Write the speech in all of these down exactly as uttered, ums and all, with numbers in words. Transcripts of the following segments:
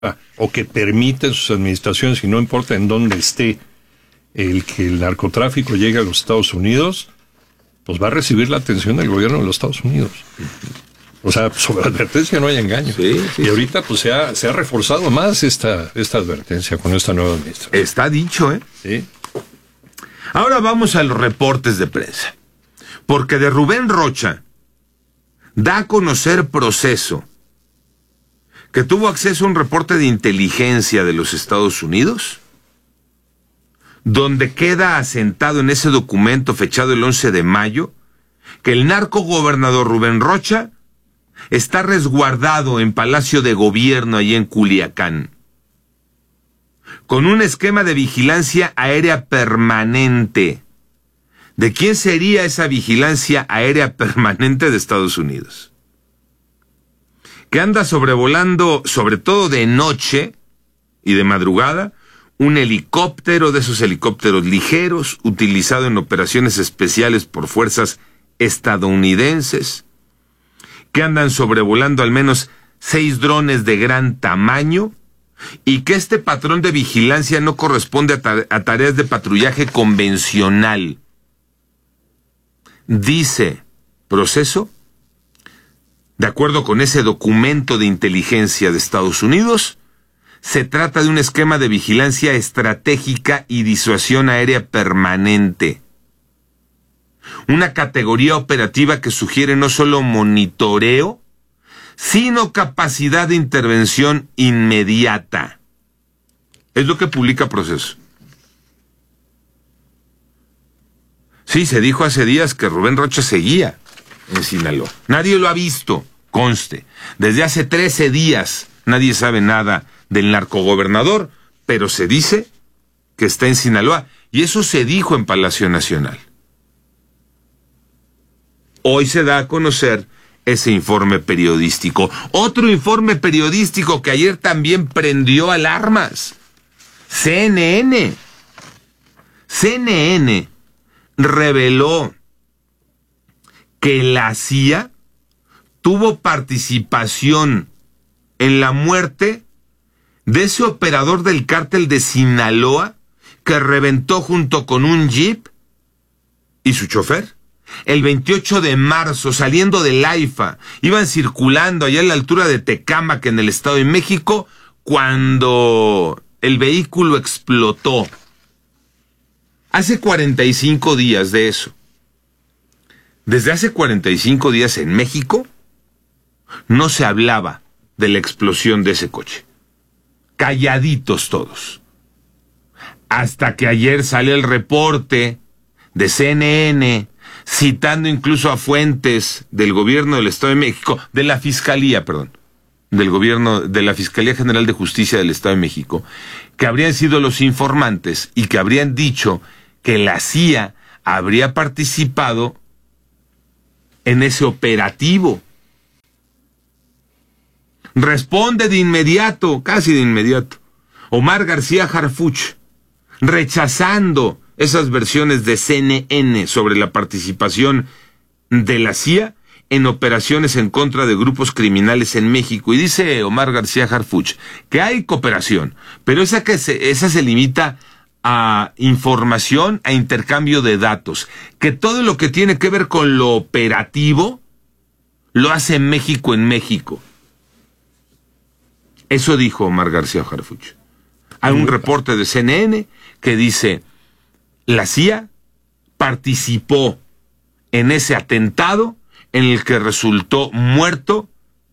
o que permite en sus administraciones, y no importa en dónde esté, el que el narcotráfico llegue a los Estados Unidos, pues va a recibir la atención del gobierno de los Estados Unidos. O sea, sobre advertencia no hay engaño. Sí, sí, y ahorita pues se ha, se ha reforzado más esta, esta advertencia con esta nueva administración. Está dicho, ¿eh? Sí. Ahora vamos a los reportes de prensa. Porque de Rubén Rocha da a conocer Proceso que tuvo acceso a un reporte de inteligencia de los Estados Unidos, donde queda asentado en ese documento fechado el once de mayo, que el narcogobernador Rubén Rocha está resguardado en Palacio de Gobierno allí en Culiacán, con un esquema de vigilancia aérea permanente. ¿De quién sería esa vigilancia aérea permanente? De Estados Unidos. Que anda sobrevolando, sobre todo de noche y de madrugada, un helicóptero de esos helicópteros ligeros, utilizado en operaciones especiales por fuerzas estadounidenses, que andan sobrevolando al menos seis drones de gran tamaño, y que este patrón de vigilancia no corresponde a, ta- a tareas de patrullaje convencional. Dice Proceso, de acuerdo con ese documento de inteligencia de Estados Unidos, se trata de un esquema de vigilancia estratégica y disuasión aérea permanente. Una categoría operativa que sugiere no solo monitoreo, sino capacidad de intervención inmediata. Es lo que publica Proceso. Sí, se dijo hace días que Rubén Rocha seguía en Sinaloa. Nadie lo ha visto, conste. Desde hace trece días nadie sabe nada del narcogobernador, pero se dice que está en Sinaloa. Y eso se dijo en Palacio Nacional. Hoy se da a conocer ese informe periodístico. Otro informe periodístico que ayer también prendió alarmas. C N N. C N N reveló que la C I A tuvo participación en la muerte de ese operador del cártel de Sinaloa que reventó junto con un jeep y su chofer. El veintiocho de marzo, saliendo del AIFA, iban circulando allá a la altura de Tecámac, en el Estado de México, cuando el vehículo explotó. Hace cuarenta y cinco días de eso. Desde hace cuarenta y cinco días en México no se hablaba de la explosión de ese coche. Calladitos todos. Hasta que ayer sale el reporte de C N N, citando incluso a fuentes del gobierno del Estado de México, de la Fiscalía, perdón, del gobierno, de la Fiscalía General de Justicia del Estado de México, que habrían sido los informantes y que habrían dicho que la C I A habría participado en ese operativo. Responde de inmediato, casi de inmediato, Omar García Harfuch, rechazando esas versiones de C N N sobre la participación de la C I A en operaciones en contra de grupos criminales en México. Y dice Omar García Harfuch que hay cooperación, pero esa, que se, esa se limita a información, a intercambio de datos, que todo lo que tiene que ver con lo operativo lo hace México en México. Eso dijo Omar García Harfuch. Hay un reporte de C N N que dice: la C I A participó en ese atentado en el que resultó muerto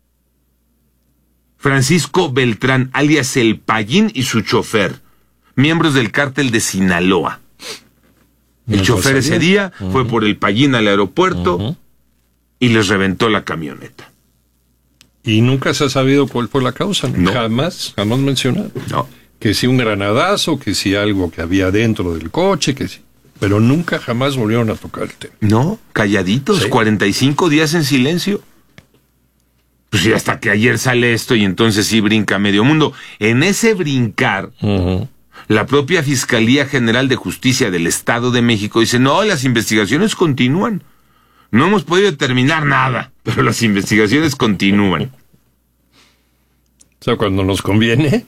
Francisco Beltrán, alias El Payín, y su chofer, miembros del cártel de Sinaloa. El chofer ese día uh-huh. fue por El Payín al aeropuerto uh-huh. y les reventó la camioneta. Y nunca se ha sabido cuál fue la causa, ¿no? No. Jamás, jamás mencionado. No. Que si un granadazo, que si algo que había dentro del coche, que si... Pero nunca jamás volvieron a tocar el tema. No, calladitos, ¿sí? cuarenta y cinco días en silencio. Pues sí, hasta que ayer sale esto y entonces sí brinca medio mundo. En ese brincar, uh-huh. la propia Fiscalía General de Justicia del Estado de México dice: no, las investigaciones continúan. No hemos podido determinar nada, pero las investigaciones continúan. sea, cuando nos conviene,